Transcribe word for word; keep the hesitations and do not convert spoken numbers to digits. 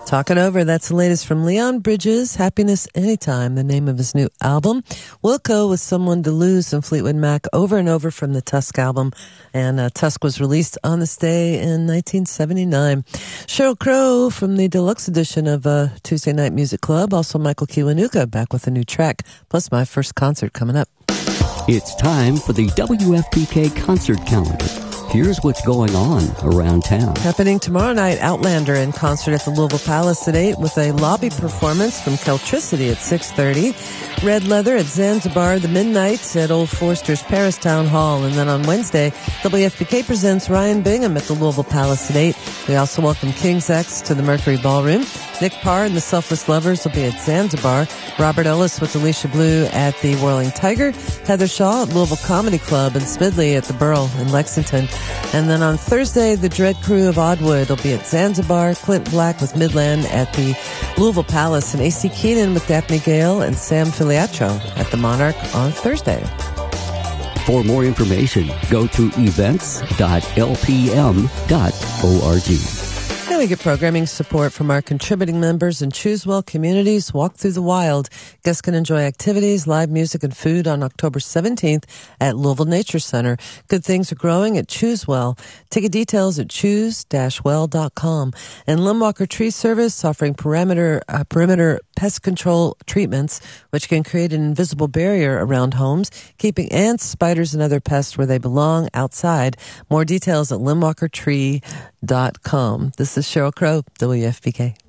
Talking Over, that's the latest from Leon Bridges, Happiness Anytime, the name of his new album. Wilco with Someone to Lose and Fleetwood Mac, Over and Over from the Tusk album. And uh, Tusk was released on this day in nineteen seventy-nine. Sheryl Crow from the deluxe edition of uh, Tuesday Night Music Club. Also Michael Kiwanuka back with a new track, plus my first concert coming up. It's time for the W F P K concert calendar. Here's what's going on around town. Happening tomorrow night, Outlander in concert at the Louisville Palace at eight with a lobby performance from Keltricity at six thirty. Red Leather at Zanzibar, the Midnights at Old Forster's Paris Town Hall. And then on Wednesday, W F P K presents Ryan Bingham at the Louisville Palace at eight. We also welcome King's X to the Mercury Ballroom. Nick Parr and the Selfless Lovers will be at Zanzibar. Robert Ellis with Alicia Blue at the Whirling Tiger. Heather Shaw at Louisville Comedy Club, and Smidley at the Burl in Lexington. And then on Thursday, the Dread Crew of Oddwood will be at Zanzibar. Clint Black with Midland at the Louisville Palace, and A C Keenan with Daphne Gale and Sam Filiatro at the Monarch on Thursday. For more information, go to events dot l p m dot org. And we get programming support from our contributing members in Choose Well Communities Walk Through the Wild. Guests can enjoy activities, live music, and food on October seventeenth at Louisville Nature Center. Good things are growing at Choose Well. Ticket details at choose dash well dot com. And Limwalker Tree Service offering perimeter, uh, perimeter pest control treatments, which can create an invisible barrier around homes, keeping ants, spiders, and other pests where they belong outside. More details at limwalker tree dot com. This is Sheryl Crow, W F P K.